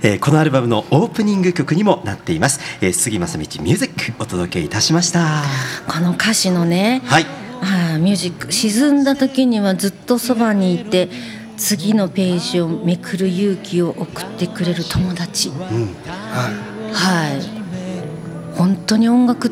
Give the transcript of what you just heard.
このアルバムのオープニング曲にもなっています、杉正道ミュージックお届けいたしました。 この歌詞のね、 はい、 ミュージック、沈んだ時にはずっとそばにいて次のページをめくる勇気を送ってくれる友達、はい、本当に音楽っ